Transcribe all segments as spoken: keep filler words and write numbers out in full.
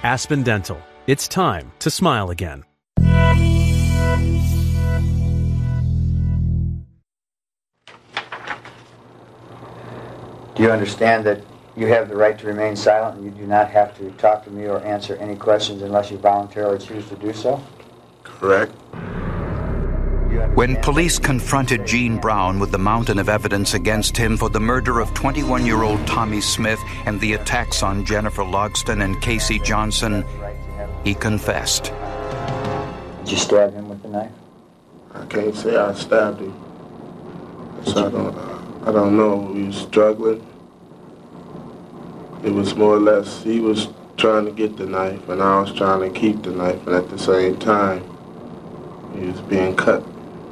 Aspen Dental. It's time to smile again. Do you understand that you have the right to remain silent and you do not have to talk to me or answer any questions unless you voluntarily choose to do so? Correct. When police confronted Gene Brown with the mountain of evidence against him for the murder of twenty-one-year-old Tommy Smith and the attacks on Jennifer Logston and Casey Johnson, he confessed. Did you stab him with the knife? I can't say I stabbed him. So I don't, I don't know. We were struggling. It was more or less, he was trying to get the knife and I was trying to keep the knife, and at the same time, he was being cut.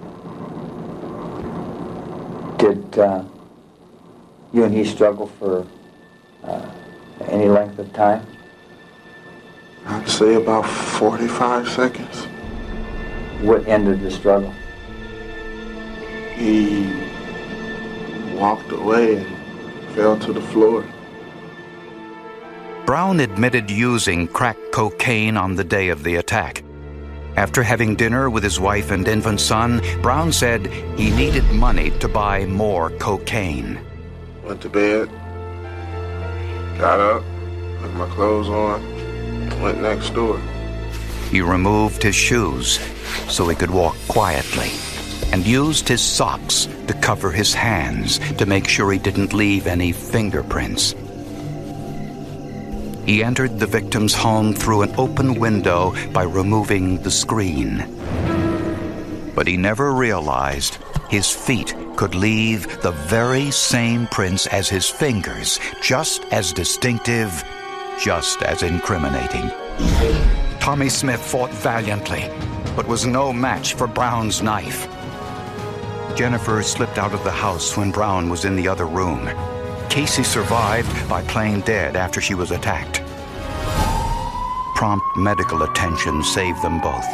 Did uh, you and he struggle for uh, any length of time? I'd say about forty-five seconds. What ended the struggle? He walked away and fell to the floor. Brown admitted using crack cocaine on the day of the attack. After having dinner with his wife and infant son, Brown said he needed money to buy more cocaine. Went to bed, got up, put my clothes on, went next door. He removed his shoes so he could walk quietly and used his socks to cover his hands to make sure he didn't leave any fingerprints. He entered the victim's home through an open window by removing the screen. But he never realized his feet could leave the very same prints as his fingers, just as distinctive, just as incriminating. Tommy Smith fought valiantly, but was no match for Brown's knife. Jennifer slipped out of the house when Brown was in the other room. Casey survived by playing dead after she was attacked. Prompt medical attention saved them both.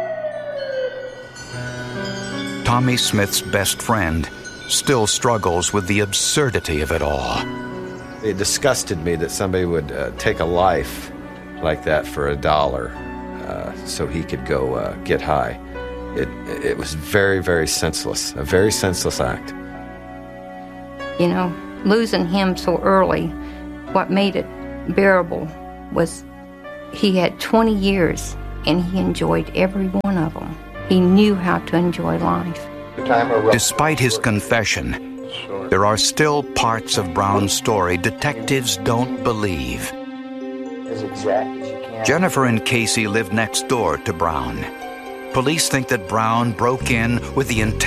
Tommy Smith's best friend still struggles with the absurdity of it all. It disgusted me that somebody would uh, take a life like that for a dollar uh, so he could go uh, get high. It, it was very, very senseless, a very senseless act. You know, losing him so early, what made it bearable was he had twenty years and he enjoyed every one of them. He knew how to enjoy life. Despite his confession, there are still parts of Brown's story detectives don't believe. As exact as you can. Jennifer and Casey lived next door to Brown. Police think that Brown broke in with the intent